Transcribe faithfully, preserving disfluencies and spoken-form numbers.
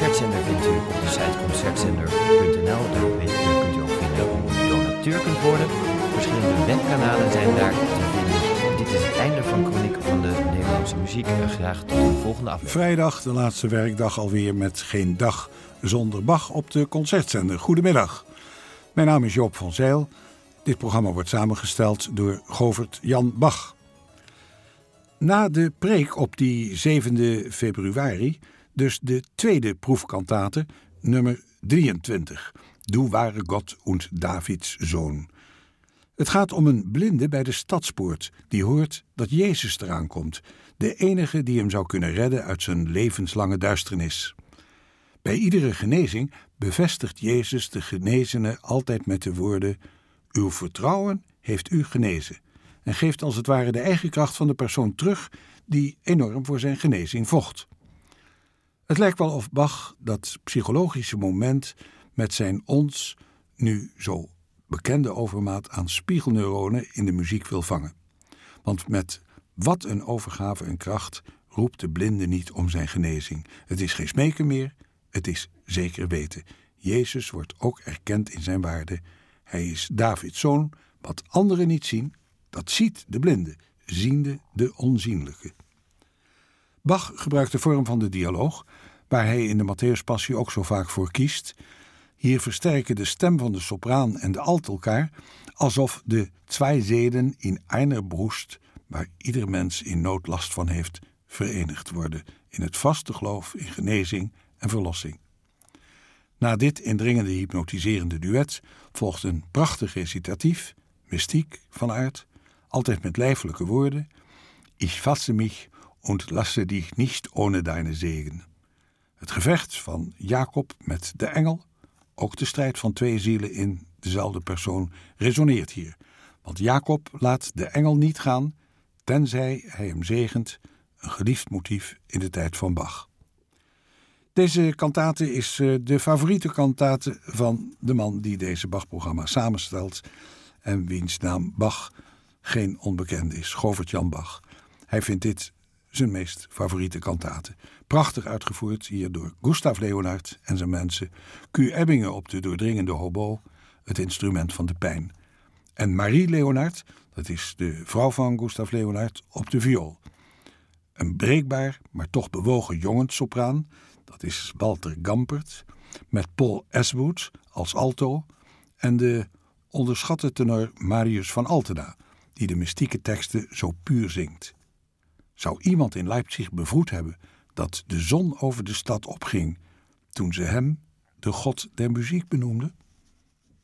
Concertzender vindt u op de site concertzender punt n l. Daar kunt u ook vinden hoe u donateur kunt worden. Verschillende webkanalen zijn daar te vinden. Dit is het einde van Chroniek van de Nederlandse muziek. Graag tot de volgende aflevering. Vrijdag, de laatste werkdag alweer met Geen Dag Zonder Bach op de Concertzender. Goedemiddag. Mijn naam is Joop van Zijl. Dit programma wordt samengesteld door Govert Jan Bach. Na de preek op die zevende februari, dus de tweede proefkantate, nummer drieëntwintig. Du ware Gott und Davids Zoon. Het gaat om een blinde bij de stadspoort die hoort dat Jezus eraan komt, de enige die hem zou kunnen redden uit zijn levenslange duisternis. Bij iedere genezing bevestigt Jezus de genezene altijd met de woorden: uw vertrouwen heeft u genezen, en geeft als het ware de eigen kracht van de persoon terug die enorm voor zijn genezing vocht. Het lijkt wel of Bach dat psychologische moment met zijn ons nu zo bekende overmaat aan spiegelneuronen in de muziek wil vangen. Want met wat een overgave en kracht roept de blinde niet om zijn genezing. Het is geen smeken meer, het is zeker weten. Jezus wordt ook erkend in zijn waarde. Hij is Davids zoon. Wat anderen niet zien, dat ziet de blinde, ziende de onzienlijke. Bach gebruikt de vorm van de dialoog, waar hij in de Matthäuspassie ook zo vaak voor kiest. Hier versterken de stem van de sopraan en de alt elkaar, alsof de twee zeden in einer Brust, waar ieder mens in nood last van heeft, verenigd worden in het vaste geloof in genezing en verlossing. Na dit indringende hypnotiserende duet volgt een prachtig recitatief, mystiek van aard, altijd met lijfelijke woorden: Ich fasse mich und lasse dich nicht ohne deine Segen. Het gevecht van Jacob met de engel, ook de strijd van twee zielen in dezelfde persoon, resoneert hier. Want Jacob laat de engel niet gaan, tenzij hij hem zegent, een geliefd motief in de tijd van Bach. Deze kantate is de favoriete kantate van de man die deze Bach-programma samenstelt en wiens naam Bach geen onbekende is, Govert Jan Bach. Hij vindt dit zijn meest favoriete kantate. Prachtig uitgevoerd hier door Gustav Leonhard en zijn mensen. Q. Ebbingen op de doordringende hobo, het instrument van de pijn. En Marie Leonhard, dat is de vrouw van Gustav Leonhard, op de viool. Een breekbaar, maar toch bewogen jongenssopraan, dat is Walter Gampert, met Paul Aswood als alto en de onderschatte tenor Marius van Altena, die de mystieke teksten zo puur zingt. Zou iemand in Leipzig bevroed hebben dat de zon over de stad opging toen ze hem de god der muziek benoemden?